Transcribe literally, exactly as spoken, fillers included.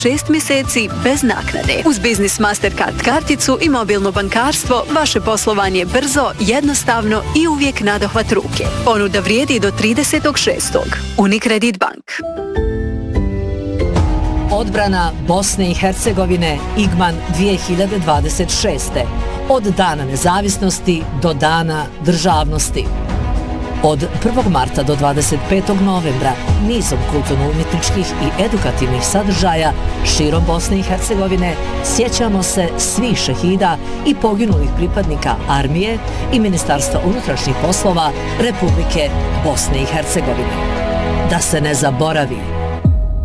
šest mjeseci bez naknade. Uz Business Mastercard karticu i mobilno bankarstvo vaše poslovanje je brzo, jednostavno i uvijek nadohvat ruke. Ponuda vrijedi do tridesetog šestog Unicredit Bank. Odbrana Bosne i Hercegovine Igman dvije hiljade dvadeset šeste. Od dana nezavisnosti do dana državnosti. Od prvog marta do dvadeset petog novembra nizom kulturno-umjetničkih i edukativnih sadržaja širom Bosne i Hercegovine sjećamo se svih šehida i poginulih pripadnika armije i Ministarstva unutrašnjih poslova Republike Bosne i Hercegovine. Da se ne zaboravi,